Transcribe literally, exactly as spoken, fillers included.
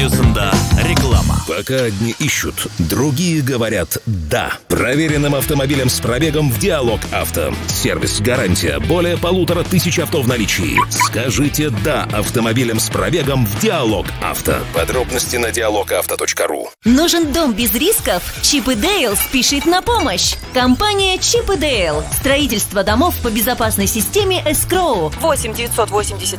радиосында реклама. Пока одни ищут, другие говорят «да». Проверенным автомобилем с пробегом в Диалог Авто. Сервис, гарантия, более полутора тысяч авто в наличии. Скажите «да» автомобилем с пробегом в Диалог Авто. Подробности на диалог авто точка ру. Нужен дом без рисков? Чип и Дейл спешит на помощь. Компания Чип и Дейл. Строительство домов по безопасной системе Escrow. восемь девятьсот восемьдесят